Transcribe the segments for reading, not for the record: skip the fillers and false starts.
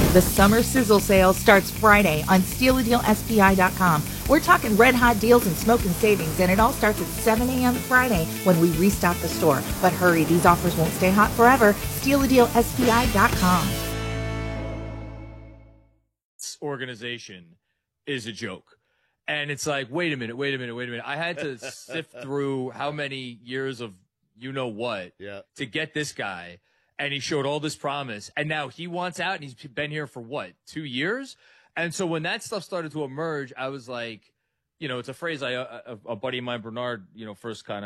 The summer sizzle sale starts Friday on StealADealSPI.com. We're talking red hot deals and smoking savings, and it all starts at 7 a.m. Friday when we restock the store. But hurry, these offers won't stay hot forever. StealADealSPI.com. This organization is a joke. And it's like, wait a minute. I had to sift through how many years of you-know-what to get this guy. And he showed all this promise, and now he wants out, and he's been here for, 2 years? And so when that stuff started to emerge, I was like, it's a phrase a buddy of mine, Bernard, first kind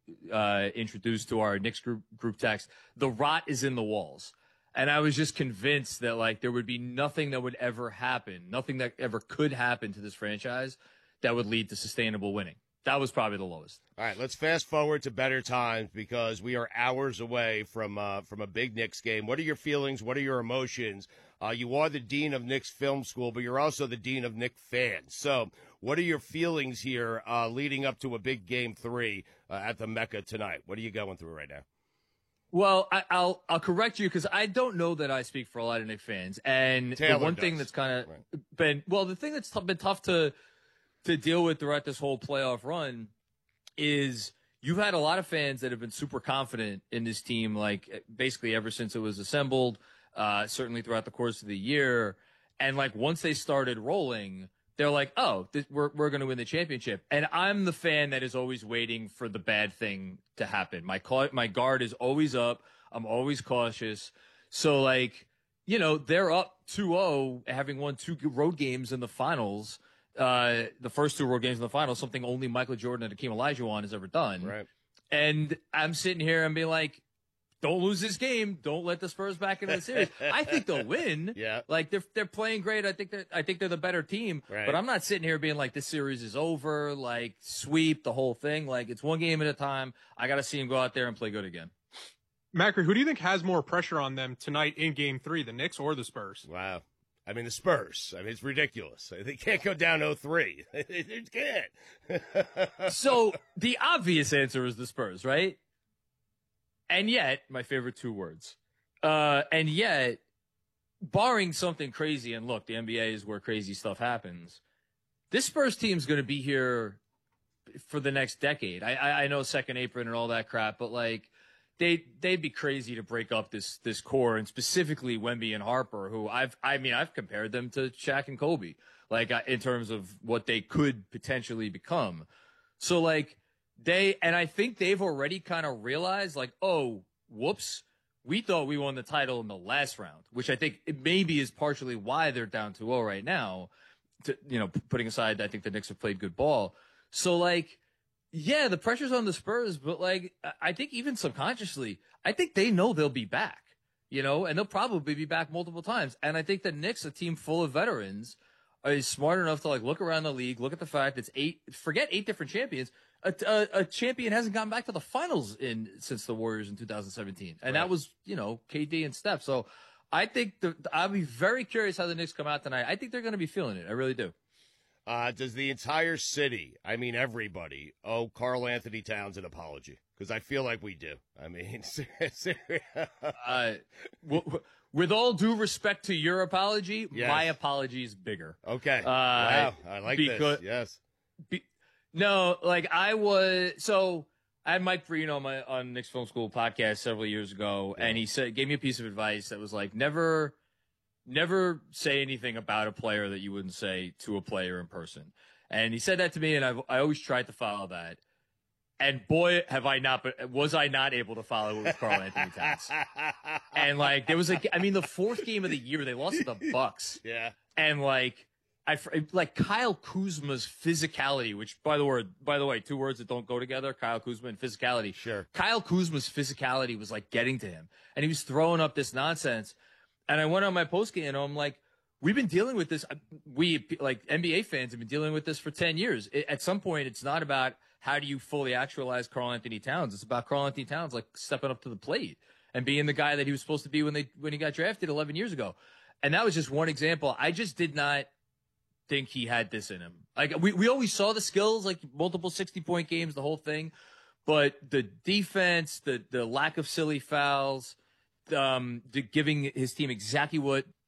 of introduced to our Knicks group text. The rot is in the walls. And I was just convinced that, there would be nothing that would ever happen, nothing that ever could happen to this franchise that would lead to sustainable winning. That was probably the lowest. All right, let's fast forward to better times because we are hours away from a big Knicks game. What are your feelings? What are your emotions? You are the dean of Knicks Film School, but you're also the dean of Knicks fans. So what are your feelings here leading up to a big Game 3 at the Mecca tonight? What are you going through right now? Well, I'll correct you because I don't know that I speak for a lot of Knicks fans. And Taylor the one does. thing that's kind of been – well, the thing that's been tough to deal with throughout this whole playoff run is you've had a lot of fans that have been super confident in this team, basically ever since it was assembled, certainly throughout the course of the year. And once they started rolling, they're like, oh, we're going to win the championship. And I'm the fan that is always waiting for the bad thing to happen. My guard is always up. I'm always cautious. So they're up 2-0, having won 2 road games in the finals. The first 2 road games in the finals, something only Michael Jordan and Hakeem Olajuwon has ever done. Right. And I'm sitting here and being like, don't lose this game. Don't let the Spurs back into the series. I think they'll win. Yeah. They're playing great. I think they're the better team. Right. But I'm not sitting here being like, this series is over, sweep the whole thing. It's one game at a time. I got to see them go out there and play good again. Macri, who do you think has more pressure on them tonight in Game 3, the Knicks or the Spurs? Wow. I mean, the Spurs. I mean, it's ridiculous. They can't go down 0-3. They can't. So the obvious answer is the Spurs, right? And yet, my favorite 2 words. And yet, barring something crazy, and look, the NBA is where crazy stuff happens, this Spurs team's going to be here for the next decade. I know second apron and all that crap, but they'd be crazy to break up this core, and specifically Wemby and Harper, who I've compared them to Shaq and Kobe, in terms of what they could potentially become. So and I think they've already kind of realized, oh, whoops, we thought we won the title in the last round, which I think it maybe is partially why they're down 2-0 right now. Putting aside, I think the Knicks have played good ball. So yeah, the pressure's on the Spurs, but I think even subconsciously, I think they know they'll be back, and they'll probably be back multiple times. And I think the Knicks, a team full of veterans, is smart enough to look around the league, look at the fact it's 8 different champions. A champion hasn't gone back to the finals since the Warriors in 2017. And that was, KD and Steph. So I think I'll be very curious how the Knicks come out tonight. I think they're going to be feeling it. I really do. Does the entire city, I mean everybody, owe Karl Anthony Towns an apology? Because I feel like we do. I mean, with all due respect to your apology, yes. My apology is bigger. Okay. Wow. I like this. Yes. No, I had Mike Brino on Knicks Film School podcast several years ago, and he gave me a piece of advice that was never say anything about a player that you wouldn't say to a player in person. And he said that to me, and I always tried to follow that. And boy, was I not able to follow it with Karl Anthony Towns. And there was the 4th game of the year, they lost to the Bucks. Yeah. And Kyle Kuzma's physicality, which by the way, 2 words that don't go together, Kyle Kuzma and physicality. Sure. Kyle Kuzma's physicality was getting to him, and he was throwing up this nonsense. And I went on my postgame and I'm like, we've been dealing with this. We NBA fans have been dealing with this for 10 years. At some point, it's not about how do you fully actualize Karl Anthony Towns. It's about Karl Anthony Towns stepping up to the plate and being the guy that he was supposed to be when he got drafted 11 years ago. And that was just one example. I just did not think he had this in him. We always saw the skills, multiple 60-point games, the whole thing, but the defense, the lack of silly fouls, giving his team exactly what